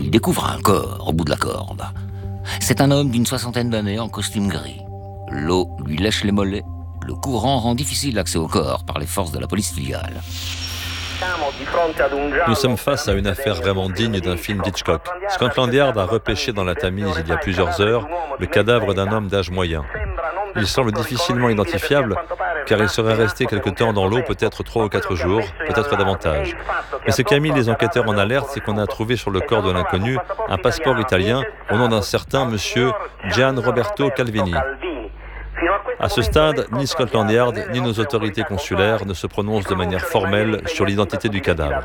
il découvre un corps au bout de la corde. C'est un homme d'une 60aine d'années en costume gris. L'eau lui lèche les mollets. Le courant rend difficile l'accès au corps par les forces de la police fluviale. Nous sommes face à une affaire vraiment digne d'un film d'Hitchcock. Scotland Yard a repêché dans la Tamise il y a plusieurs heures le cadavre d'un homme d'âge moyen. Il semble difficilement identifiable car il serait resté quelque temps dans l'eau, peut-être 3 ou 4 jours, peut-être davantage. Mais ce qui a mis les enquêteurs en alerte, c'est qu'on a trouvé sur le corps de l'inconnu un passeport italien au nom d'un certain monsieur Gian Roberto Calvini. À ce stade, ni Scotland Yard ni nos autorités consulaires ne se prononcent de manière formelle sur l'identité du cadavre.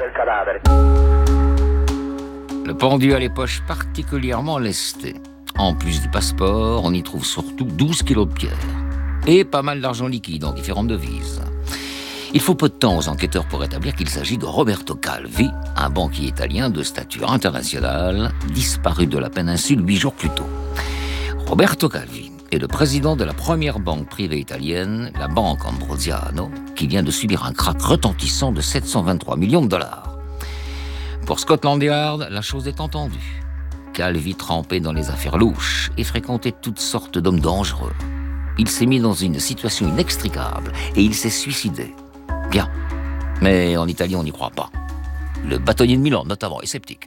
Le pendu a les poches particulièrement lestées. En plus du passeport, on y trouve surtout 12 kilos de pierre. Et pas mal d'argent liquide en différentes devises. Il faut peu de temps aux enquêteurs pour établir qu'il s'agit de Roberto Calvi, un banquier italien de stature internationale, disparu de la péninsule 8 jours plus tôt. Roberto Calvi est le président de la première banque privée italienne, la Banque Ambrosiano, qui vient de subir un krach retentissant de 723 millions de dollars. Pour Scotland Yard, la chose est entendue. Calvi trempait dans les affaires louches et fréquentait toutes sortes d'hommes dangereux. Il s'est mis dans une situation inextricable et il s'est suicidé. Bien, mais en Italie, on n'y croit pas. Le bâtonnier de Milan, notamment, est sceptique.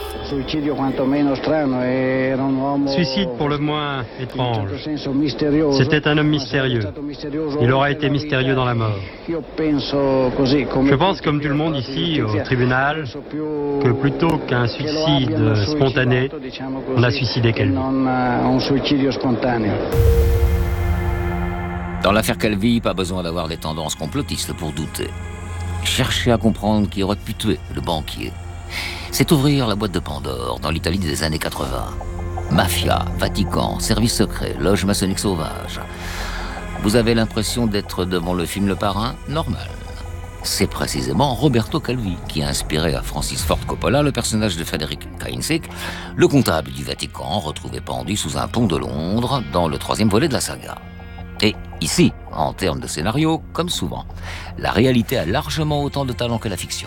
Suicide pour le moins étrange. C'était un homme mystérieux. Il aura été mystérieux dans la mort. Je pense, comme tout le monde ici, au tribunal, que plutôt qu'un suicide spontané, on a suicidé quelqu'un. Dans l'affaire Calvi, pas besoin d'avoir des tendances complotistes pour douter. Cherchez à comprendre qui aurait pu tuer le banquier. C'est ouvrir la boîte de Pandore dans l'Italie des années 80. Mafia, Vatican, service secret, loge maçonnique sauvage. Vous avez l'impression d'être devant le film Le Parrain? Normal. C'est précisément Roberto Calvi qui a inspiré à Francis Ford Coppola le personnage de Frederick Kainsick, le comptable du Vatican retrouvé pendu sous un pont de Londres dans le 3e volet de la saga. Et ici, en termes de scénario, comme souvent, la réalité a largement autant de talent que la fiction.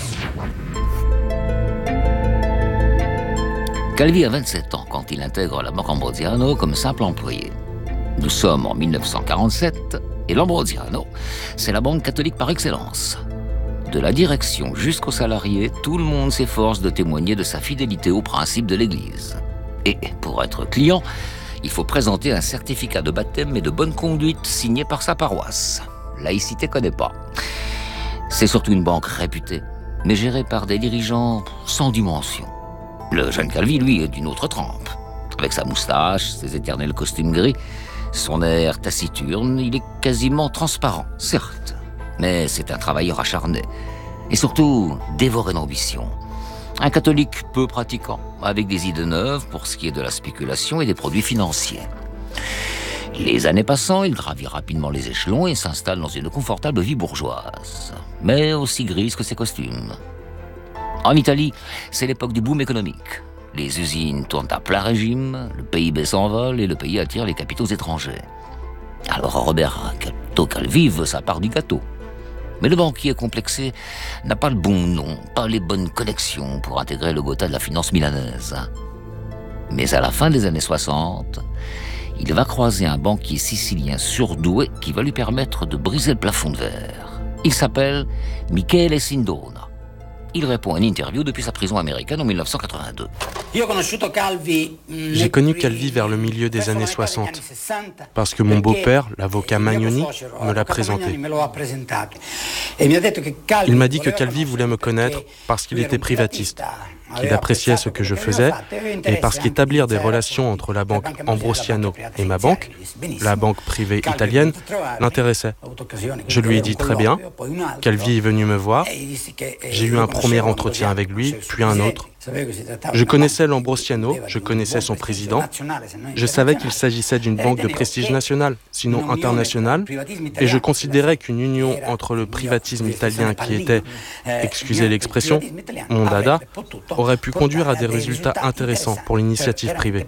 Calvi a 27 ans quand il intègre la Banque Ambrosiano comme simple employé. Nous sommes en 1947 et l'Ambrosiano, c'est la banque catholique par excellence. De la direction jusqu'aux salariés, tout le monde s'efforce de témoigner de sa fidélité aux principes de l'Église. Et pour être client, il faut présenter un certificat de baptême et de bonne conduite signé par sa paroisse. Laïcité connaît pas. C'est surtout une banque réputée, mais gérée par des dirigeants sans dimension. Le jeune Calvi, lui, est d'une autre trempe. Avec sa moustache, ses éternels costumes gris, son air taciturne, il est quasiment transparent, certes. Mais c'est un travailleur acharné. Et surtout, dévoré d'ambition. Un catholique peu pratiquant, avec des idées neuves pour ce qui est de la spéculation et des produits financiers. Les années passant, il gravit rapidement les échelons et s'installe dans une confortable vie bourgeoise, mais aussi grise que ses costumes. En Italie, c'est l'époque du boom économique. Les usines tournent à plein régime, le PIB s'envole et le pays attire les capitaux étrangers. Alors Roberto Calvi veut sa part du gâteau. Mais le banquier complexé n'a pas le bon nom, pas les bonnes connexions pour intégrer le Gotha de la finance milanaise. Mais à la fin des années 60, il va croiser un banquier sicilien surdoué qui va lui permettre de briser le plafond de verre. Il s'appelle Michele Sindona. Il répond à une interview depuis sa prison américaine en 1982. J'ai connu Calvi vers le milieu des années 60, parce que mon beau-père, l'avocat Magnoni, me l'a présenté. Il m'a dit que Calvi voulait me connaître parce qu'il était privatiste, qu'il appréciait ce que je faisais, et parce qu'établir des relations entre la banque Ambrosiano et ma banque, la banque privée italienne, l'intéressait. Je lui ai dit très bien. Calvi est venu me voir. J'ai eu un premier entretien avec lui, puis un autre. Je connaissais l'Ambrosiano, je connaissais son président. Je savais qu'il s'agissait d'une banque de prestige national, sinon international, et je considérais qu'une union entre le privatisme italien qui était, excusez l'expression, mon dada, aurait pu conduire à des résultats intéressants pour l'initiative privée.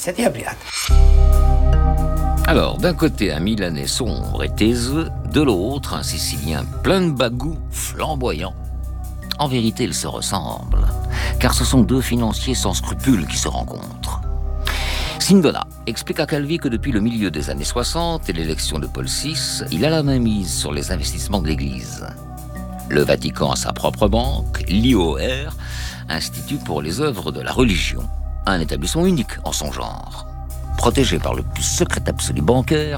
Alors, d'un côté, un Milanais sombre et taiseux, de l'autre, un Sicilien plein de bagou, flamboyant. En vérité, ils se ressemblent, car ce sont deux financiers sans scrupules qui se rencontrent. Sindona explique à Calvi que depuis le milieu des années 60 et l'élection de Paul VI, il a la main mise sur les investissements de l'Église. Le Vatican a sa propre banque, l'IOR, Institut pour les œuvres de la religion, un établissement unique en son genre. Protégé par le plus secret absolu bancaire,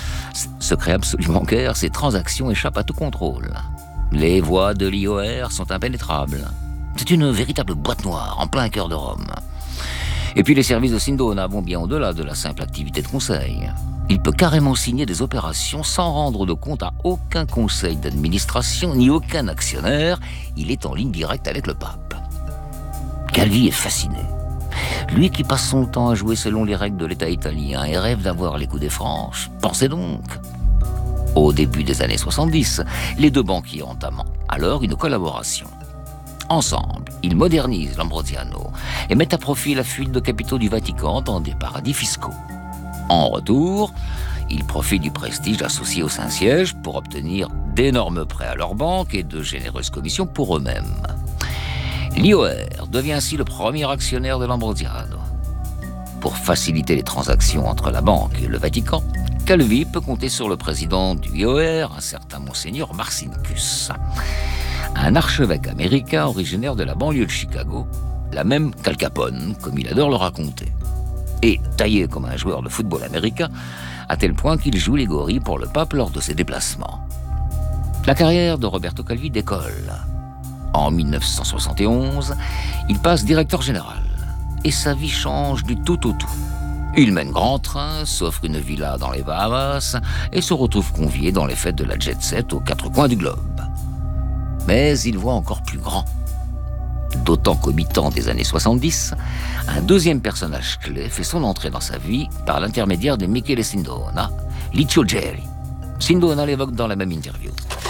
ces transactions échappent à tout contrôle. Les voies de l'IOR sont impénétrables. C'est une véritable boîte noire en plein cœur de Rome. Et puis les services de Sindona vont bien au-delà de la simple activité de conseil. Il peut carrément signer des opérations sans rendre de compte à aucun conseil d'administration ni aucun actionnaire. Il est en ligne directe avec le pape. Calvi est fasciné. Lui qui passe son temps à jouer selon les règles de l'État italien et rêve d'avoir les coudées franches, pensez donc. Au début des années 70, les deux banquiers entament alors une collaboration. Ensemble, ils modernisent l'Ambrosiano et mettent à profit la fuite de capitaux du Vatican dans des paradis fiscaux. En retour, ils profitent du prestige associé au Saint-Siège pour obtenir d'énormes prêts à leur banque et de généreuses commissions pour eux-mêmes. L'IOR devient ainsi le premier actionnaire de l'Ambrosiano. Pour faciliter les transactions entre la banque et le Vatican, Calvi peut compter sur le président du IOR, un certain Monseigneur Marcinkus, un archevêque américain originaire de la banlieue de Chicago, la même qu'Al Capone, comme il adore le raconter, et taillé comme un joueur de football américain, à tel point qu'il joue les gorilles pour le pape lors de ses déplacements. La carrière de Roberto Calvi décolle. En 1971, il passe directeur général et sa vie change du tout au tout. Il mène grand train, s'offre une villa dans les Bahamas et se retrouve convié dans les fêtes de la jet set aux quatre coins du globe. Mais il voit encore plus grand. D'autant qu'au mi-temps des années 70, un deuxième personnage clé fait son entrée dans sa vie par l'intermédiaire de Michele Sindona, Licio Gelli. Sindona l'évoque dans la même interview.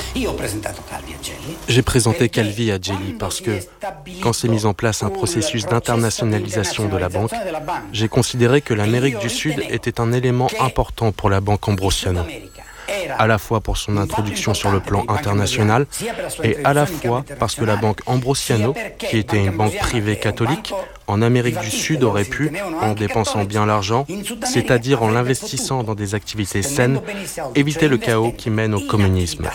J'ai présenté Calvi à Gelli parce que, quand s'est mis en place un processus d'internationalisation de la banque, j'ai considéré que l'Amérique du Sud était un élément important pour la banque Ambrosiano, à la fois pour son introduction sur le plan international et à la fois parce que la banque Ambrosiano, qui était une banque privée catholique, en Amérique du Sud aurait pu, en dépensant bien l'argent, c'est-à-dire en l'investissant dans des activités saines, éviter le chaos qui mène au communisme.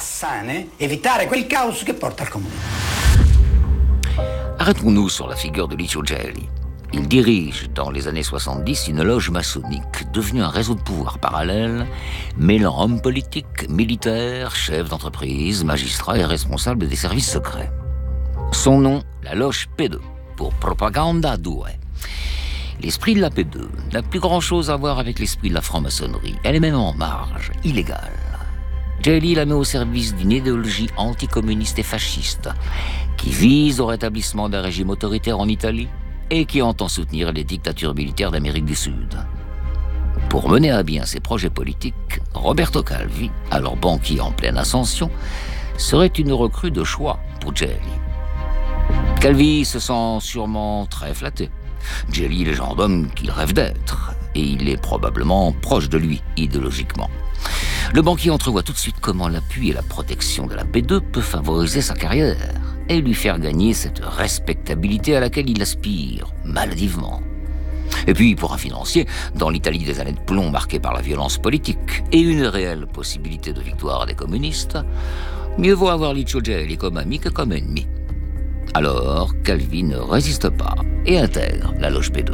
Arrêtons-nous sur la figure de Licio Gelli. Il dirige, dans les années 70, une loge maçonnique, devenue un réseau de pouvoir parallèle, mêlant hommes politiques, militaires, chefs d'entreprise, magistrats et responsables des services secrets. Son nom, la loge P2, pour Propaganda 2. L'esprit de la P2 n'a plus grand-chose à voir avec l'esprit de la franc-maçonnerie. Elle est même en marge, illégale. Gelli la met au service d'une idéologie anticommuniste et fasciste, qui vise au rétablissement d'un régime autoritaire en Italie, et qui entend soutenir les dictatures militaires d'Amérique du Sud. Pour mener à bien ses projets politiques, Roberto Calvi, alors banquier en pleine ascension, serait une recrue de choix pour Gelli. Calvi se sent sûrement très flatté. Gelli est le genre d'homme qu'il rêve d'être, et il est probablement proche de lui, idéologiquement. Le banquier entrevoit tout de suite comment l'appui et la protection de la P2 peut favoriser sa carrière et lui faire gagner cette respectabilité à laquelle il aspire, maladivement. Et puis, pour un financier, dans l'Italie des années de plomb marquée par la violence politique et une réelle possibilité de victoire des communistes, mieux vaut avoir Licio Gelli comme ami que comme ennemi. Alors, Calvi ne résiste pas et intègre la loge P2.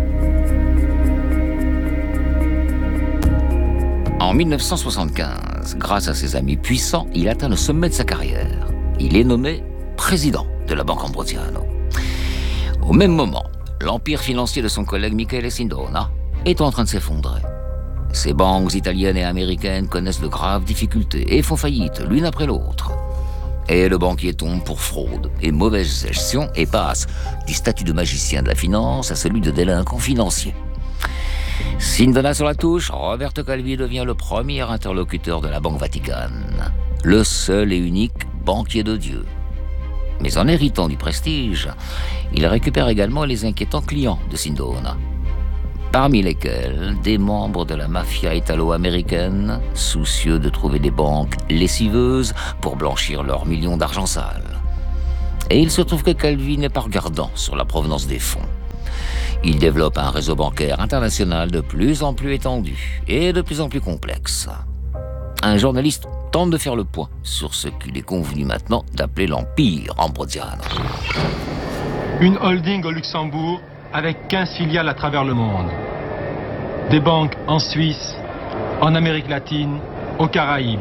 En 1975, grâce à ses amis puissants, il atteint le sommet de sa carrière. Il est nommé président de la banque Ambrosiano. Au même moment, l'empire financier de son collègue Michele Sindona est en train de s'effondrer. Ces banques italiennes et américaines connaissent de graves difficultés et font faillite l'une après l'autre. Et le banquier tombe pour fraude et mauvaise gestion et passe du statut de magicien de la finance à celui de délinquant financier. Sindona sur la touche, Roberto Calvi devient le premier interlocuteur de la Banque Vaticane, le seul et unique banquier de Dieu. Mais en héritant du prestige, il récupère également les inquiétants clients de Sindona, parmi lesquels des membres de la mafia italo-américaine, soucieux de trouver des banques lessiveuses pour blanchir leurs millions d'argent sale. Et il se trouve que Calvi n'est pas regardant sur la provenance des fonds. Il développe un réseau bancaire international de plus en plus étendu et de plus en plus complexe. Un journaliste tente de faire le point sur ce qu'il est convenu maintenant d'appeler l'Empire Ambrosiano. Une holding au Luxembourg avec 15 filiales à travers le monde. Des banques en Suisse, en Amérique latine, aux Caraïbes.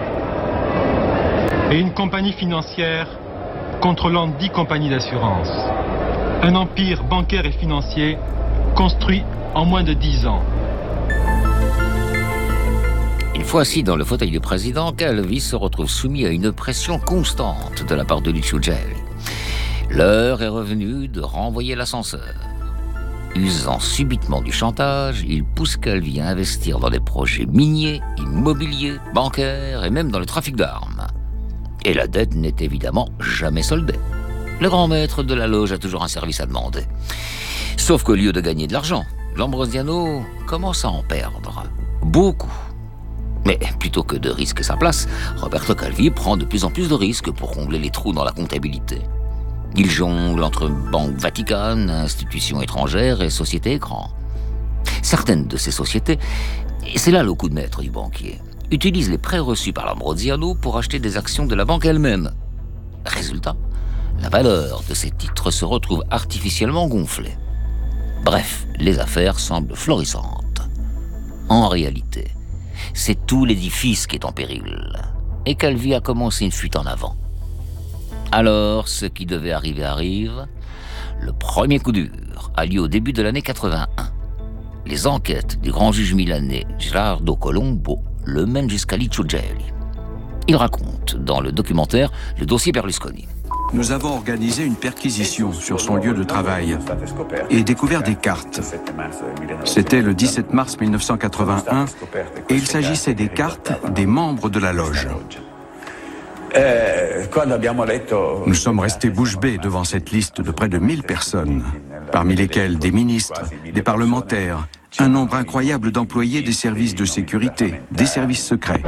Et une compagnie financière contrôlant 10 compagnies d'assurance. Un empire bancaire et financier construit en moins de 10 ans. Une fois assis dans le fauteuil du président, Calvi se retrouve soumis à une pression constante de la part de Licio Gelli. L'heure est revenue de renvoyer l'ascenseur. Usant subitement du chantage, il pousse Calvi à investir dans des projets miniers, immobiliers, bancaires et même dans le trafic d'armes. Et la dette n'est évidemment jamais soldée. Le grand maître de la loge a toujours un service à demander. Sauf qu'au lieu de gagner de l'argent, l'Ambrosiano commence à en perdre. Beaucoup. Mais plutôt que de risquer sa place, Roberto Calvi prend de plus en plus de risques pour combler les trous dans la comptabilité. Il jongle entre banques Vatican, institutions étrangères et sociétés écrans. Certaines de ces sociétés, et c'est là le coup de maître du banquier, utilisent les prêts reçus par l'Ambrosiano pour acheter des actions de la banque elle-même. Résultat, la valeur de ces titres se retrouve artificiellement gonflée. Bref, les affaires semblent florissantes. En réalité, c'est tout l'édifice qui est en péril. Et Calvi a commencé une fuite en avant. Alors, ce qui devait arriver arrive. Le premier coup dur a lieu au début de l'année 81. Les enquêtes du grand juge milanais Gerardo Colombo le mènent jusqu'à Licio Gelli. Il raconte dans le documentaire le dossier Berlusconi. Nous avons organisé une perquisition sur son lieu de travail et découvert des cartes. C'était le 17 mars 1981 et il s'agissait des cartes des membres de la loge. Nous sommes restés bouche bée devant cette liste de près de 1000 personnes, parmi lesquelles des ministres, des parlementaires, un nombre incroyable d'employés des services de sécurité, des services secrets.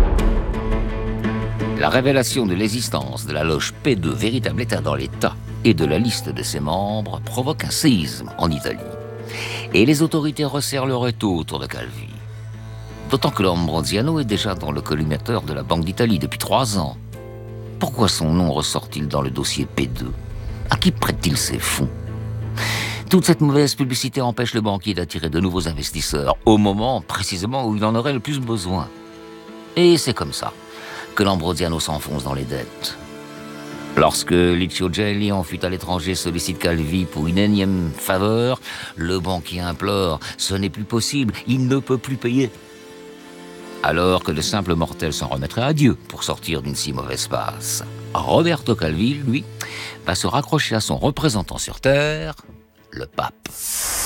La révélation de l'existence de la loge P2, véritable état dans l'État, et de la liste de ses membres provoque un séisme en Italie. Et les autorités resserrent leur étau autour de Calvi. D'autant que l'Ambrosiano est déjà dans le collimateur de la Banque d'Italie depuis 3 ans. Pourquoi son nom ressort-il dans le dossier P2 ? À qui prête-t-il ses fonds ? Toute cette mauvaise publicité empêche le banquier d'attirer de nouveaux investisseurs, au moment précisément où il en aurait le plus besoin. Et c'est comme ça que l'Ambrosiano s'enfonce dans les dettes. Lorsque Licio Gelli, en fuite à l'étranger, sollicite Calvi pour une énième faveur, le banquier implore « Ce n'est plus possible, il ne peut plus payer ». Alors que de simples mortels s'en remettraient à Dieu pour sortir d'une si mauvaise passe. Roberto Calvi, lui, va se raccrocher à son représentant sur Terre, le pape.